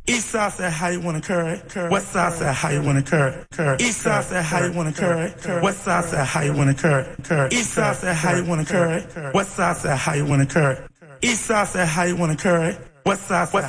East side said how you wanna curry. West side said how you wanna curry. East side said how you wanna curry. West side said how you wanna curry. East side said how you wanna curry. West side said how you wanna curry. East side said how you wanna curry. West side said